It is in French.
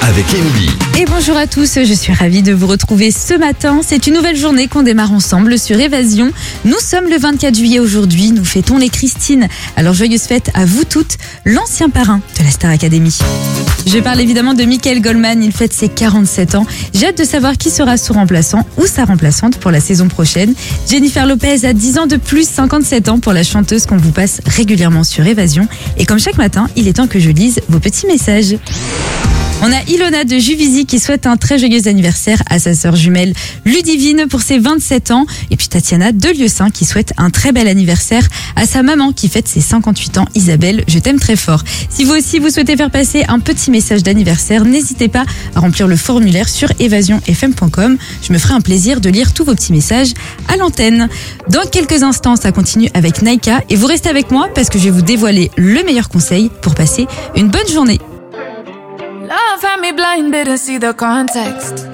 avec Émilie. Et bonjour à tous, je suis ravie de vous retrouver ce matin. C'est une nouvelle journée qu'on démarre ensemble sur Évasion. Nous sommes le 24 juillet aujourd'hui, nous fêtons les Christines. Alors joyeuse fête à vous toutes, l'ancien parrain de la Star Academy. Je parle évidemment de Mickaël Goldman, il fête ses 47 ans. J'ai hâte de savoir qui sera son remplaçant ou sa remplaçante pour la saison prochaine. Jennifer Lopez a 10 ans de plus, 57 ans pour la chanteuse qu'on vous passe régulièrement sur Évasion. Et comme chaque matin, il est temps que je lise vos petits messages. On a Ilona de Juvisy qui souhaite un très joyeux anniversaire à sa sœur jumelle Ludivine pour ses 27 ans. Et puis Tatiana de Lieusaint qui souhaite un très bel anniversaire à sa maman qui fête ses 58 ans. Isabelle, je t'aime très fort. Si vous aussi vous souhaitez faire passer un petit message d'anniversaire, n'hésitez pas à remplir le formulaire sur evasionfm.com. Je me ferai un plaisir de lire tous vos petits messages à l'antenne. Dans quelques instants, ça continue avec Naika et vous restez avec moi parce que je vais vous dévoiler le meilleur conseil pour passer une bonne journée. Love had me blind, didn't see the context.